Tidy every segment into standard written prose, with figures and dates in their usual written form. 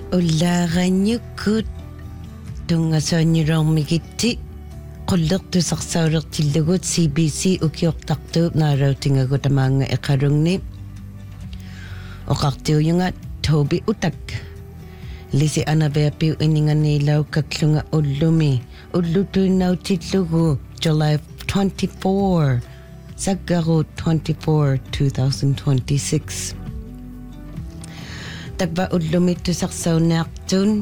уллаагааннюккут тунгасааннилуармигитти qullertusarsaulертиллугут CBC укиортартууп наалаутингагу тамаанга эқалунгни оқартиуйунга Toby Utak лиси анавеапиу ининганилау каклунга уллуми уллутуиннаутиллугу July 24 саггару 24 2026 таква уллумиттусарсаунаартун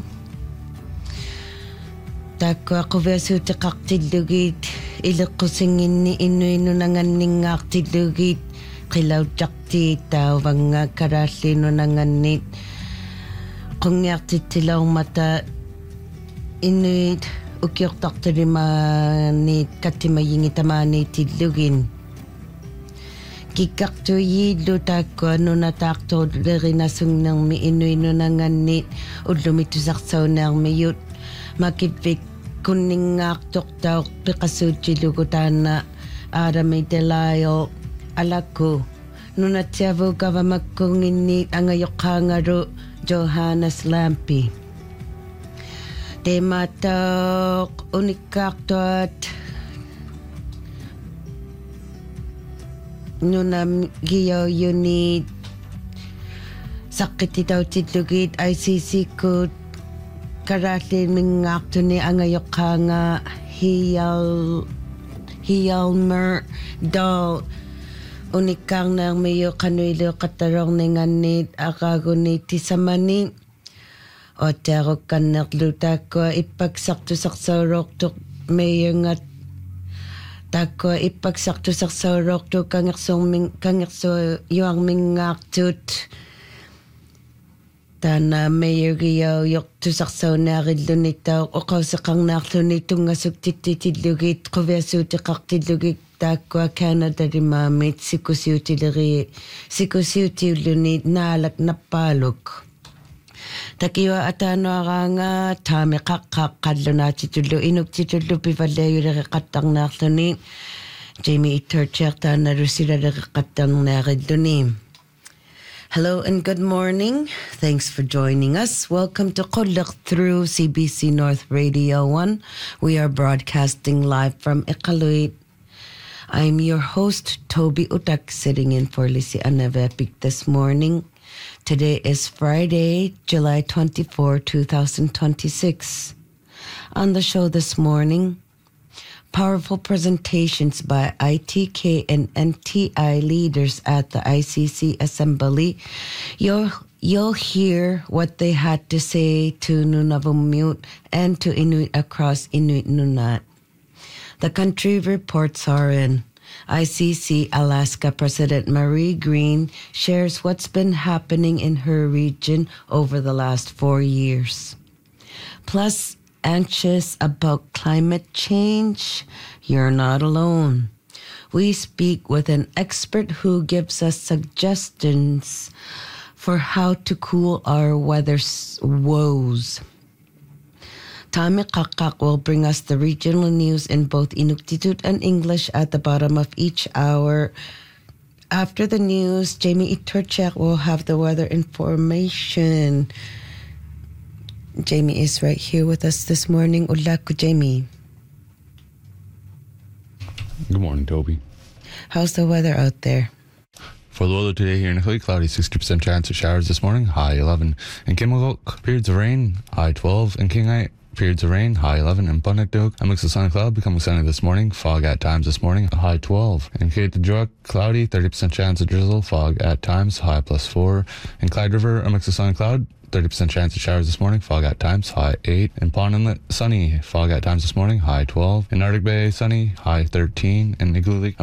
тааккуақувиасуутеқартиллугиит илеққусингинни иннуиннунанганнингаартиллугиит қилаутартиит тааванга карааллиинунанганниит қунгиартитсилаумата иннуит укиортарталимааниит каттимайинги тамааниитиллугин киккартуииллу тааккуа нунатаартуулеринасунгнерми иннуиннунанганниит уллумиттусарсаунаармиют макиппик куннингаартортаа пеқассуутсилугу таана Аадами Делайо алакку нунатсиаву гавамаккунгинни ангайоққаангалу Johannes Lampi тематаақ униккаартуат нунам гиоюни саққититаутиллугиит ICC-кут карааллиимингаартуни ангайоққаанга Hialmer Dahl униккаарнеармиу қануилуэқатталорнинганниит ақаагуни тисамани оттеарукканнерлу тааккуа иппаксартусарсаулоортоқ меюнгат тааккуа иппаксартусарсаулоорту кангерсуу юармингаартуут таана меюгио йортусарсаунаариллуниттаа оқаусеқарнаарлуни тунгасуктиттитиллугиит қувиасуутеқартиллугит тааккуа Канадалимаамит сикусиутиуллуни наалак наппаалук такиуа атаануараанга таамеқаққаққаллунаатитуллу инуктитуллу пиваллааюлеқаттарнаарлуни Jamie Turcher таанарусилалеқаттарнаариллуни. Hello and good morning. Thanks for joining us. Welcome to Qulliq through CBC North Radio 1. We are broadcasting live from Iqaluit. I'm your host, Toby Utak, sitting in for Lisi Anavepik this morning. Today is Friday, July 24, 2026. On the show this morning, powerful presentations by ITK and NTI leaders at the ICC Assembly. You'll hear what they had to say to Nunavummiut and to Inuit across Inuit Nunat. The country reports are in. ICC Alaska President Marie Green shares what's been happening in her region over the last 4 years. Plus, anxious about climate change? You're not alone. We speak with an expert who gives us suggestions for how to cool our weather's woes. Tami Kakak will bring us the regional news in both Inuktitut and English at the bottom of each hour. After the news, Jamie Iturchak will have the weather information. Jamie is right here with us this morning. Ulaku, Jamie. Good morning, Toby. How's the weather out there? For the weather today here in Hilley, cloudy, 60% chance of showers this morning, high 11. In Kimmelgok, periods of rain, high 12. In Kingite, periods of rain, high 11. In Bunnikdog, a mix of sun and cloud, becoming sunny this morning, fog at times this morning, high 12. In Kaitajuak, cloudy, 30% chance of drizzle, fog at times, high +4. In Clyde River, a mix of sun and cloud, 30% chance of showers this morning, fog at times, high 8. In Pond Inlet, sunny, fog at times this morning, high 12. In Arctic Bay, sunny, high 13. In Igloolik,